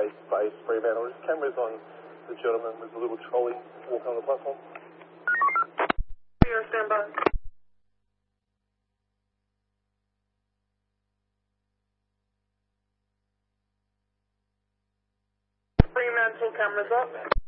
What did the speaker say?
Base, Fremantle. There's cameras on the gentleman with the little trolley walking on the platform. Here, stand by. Fremantle cameras up.